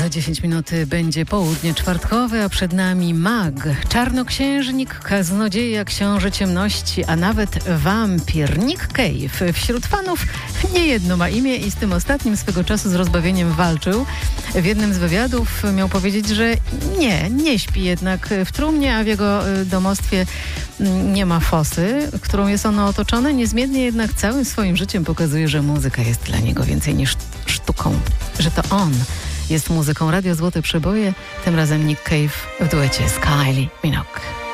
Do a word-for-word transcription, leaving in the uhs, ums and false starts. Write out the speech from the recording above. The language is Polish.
Za dziesięć minut będzie południe czwartkowe, a przed nami mag, czarnoksiężnik, kaznodzieja, książę ciemności, a nawet wampir Nick Cave. Wśród fanów niejedno ma imię i z tym ostatnim swego czasu z rozbawieniem walczył. W jednym z wywiadów miał powiedzieć, że nie, nie śpi jednak w trumnie, a w jego domostwie nie ma fosy, którą jest ono otoczone. Niezmiennie jednak całym swoim życiem pokazuje, że muzyka jest dla niego więcej niż sztuką, że to on jest muzyką. Radio Złote Przeboje, tym razem Nick Cave w duecie z Kylie Minogue.